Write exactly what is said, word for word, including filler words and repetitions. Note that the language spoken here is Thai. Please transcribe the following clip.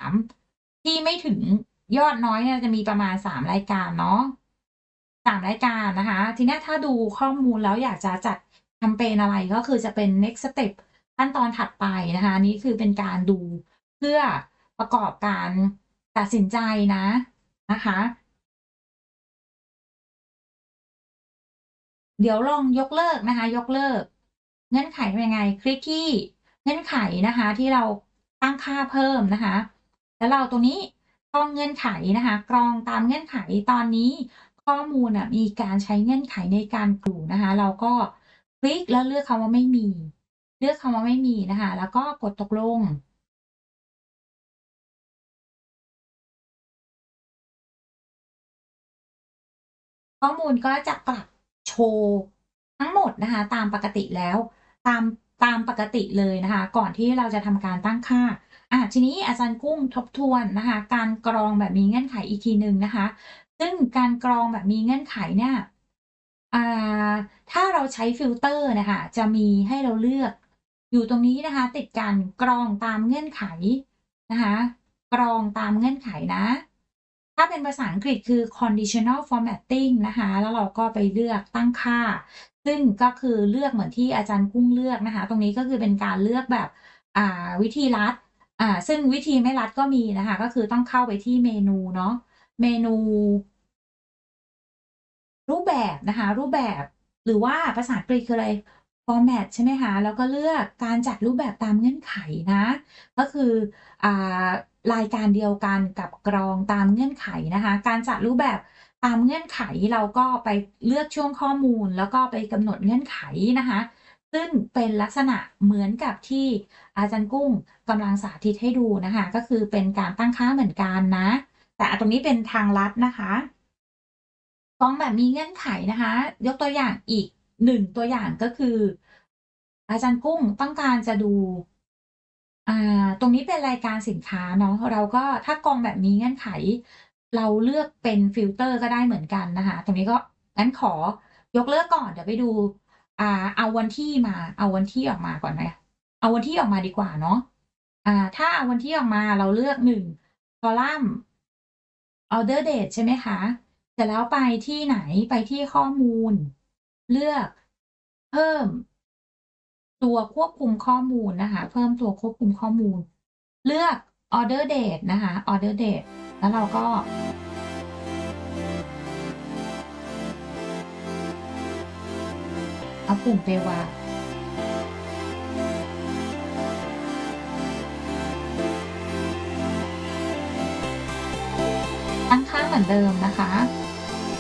ามที่ไม่ถึงยอดน้อยเนี่ยจะมีประมาณสามรายการเนาะสามรายการนะคะทีเนี้ยถ้าดูข้อมูลแล้วอยากจะจัดแคมเปญอะไรก็คือจะเป็น next step ขั้นตอนถัดไปนะคะอันนี้คือเป็นการดูเพื่อประกอบการตัดสินใจนะนะคะ เดี๋ยวลองยกเลิกนะคะยกเลิกเงื่อนไขเป็นยังไงคลิกที่เงื่อนไขนะคะที่เราตั้งค่าเพิ่มนะคะแล้วเราตรงนี้กรองเงื่อนไขนะคะกรองตามเงื่อนไขตอนนี้ข้อมูลน่ะมีการใช้เงื่อนไขในการกลุ่นะคะเราก็คลิกแล้วเลือกคำว่าไม่มีเลือกคำว่าไม่มีนะคะแล้วก็กดตกลง ข้อมูลก็จะกลับโชว์ทั้งหมดนะคะตามปกติแล้วตามตามปกติเลยนะคะก่อนที่เราจะทำการตั้งค่าอ่าทีนี้อาจารย์กุ้งทบทวนนะคะการกรองแบบมีเงื่อนไขอีกทีหนึ่งนะคะซึ่งการกรองแบบมีเงื่อนไขเนี่ยอ่าถ้าเราใช้ฟิลเตอร์น่ะค่ะจะมีให้เราเลือกอยู่ตรงนี้นะคะติดกันกรองตามเงื่อนไขนะคะกรองตามเงื่อนไขนะ ถ้าเป็นภาษาอังกฤษคือ conditional formatting นะคะแล้วเราก็ไปเลือกตั้งค่า ซึ่งก็คือเลือกเหมือนที่อาจารย์กุ้งเลือกนะคะ ตรงนี้ก็คือเป็นการเลือกแบบอ่าวิธีลัดอ่าซึ่งวิธีไม่ลัดก็มีนะคะ ก็คือต้องเข้าไปที่เมนูเนาะเมนูรูปแบบนะคะรูปแบบหรือว่าภาษาอังกฤษคืออะไร format ใช่ไหมคะแล้วก็เลือกการจัดรูปแบบตามเงื่อนไขนะก็คืออ่ารายการเดียวกันกับกรองตามเงื่อนไขนะคะการจัดรูปแบบตามเงื่อนไขเราก็ไปเลือกช่วงข้อมูลแล้วก็ไปกำหนดเงื่อนไขนะคะซึ่งเป็นลักษณะเหมือนกับที่อาจารย์กุ้งกำลังสาธิตให้ดูนะคะก็คือเป็นการตั้งค่าเหมือนกันนะแต่ตรงนี้เป็นทางลัดนะคะ ฟ้องแบบมีเงื่อนไขนะคะยกตัวอย่างอีกหนึ่งตัวอย่างก็คืออาจารย์กุ้งต้องการจะดูอ่าตรงนี้เป็นรายการสินค้าเนาะเราก็ถ้ากรองแบบมีเงื่อนไขเราเลือกเป็นฟิลเตอร์ก็ได้เหมือนกันนะคะตรงนี้ก็งั้นขอยกเลิกก่อนเดี๋ยวไปดูอ่าเอาวันที่มาเอาวันที่ออกมาก่อนไหมเอาวันที่ออกมาดีกว่าเนาะอ่าถ้าเอาวันที่ออกมาเราเลือกหนึ่งคอลัมน์ order date ใช่ไหมคะ เสร็จแล้วไปที่ไหนไปที่ข้อมูลเลือกเพิ่มตัวควบคุมข้อมูลนะคะเพิ่มตัวควบคุมข้อมูลเลือก order date นะคะ order date แล้วเราก็เอาปุ่มไปวางตั้งค่าเหมือนเดิมนะคะ